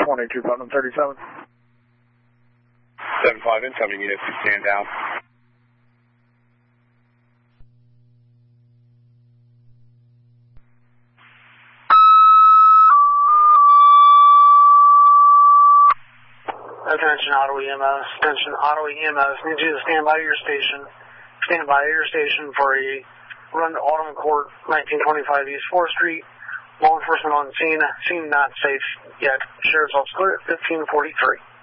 22 Putnam 37. 7-5 incoming units to stand down. Attention Ottawa EMS. Attention Ottawa EMS. Need you to stand by your station. Stand by your station for a run to Autumn Court, 1925 East 4th Street. Law enforcement on scene. Scene not safe yet. Sheriff's Office clear at 1543.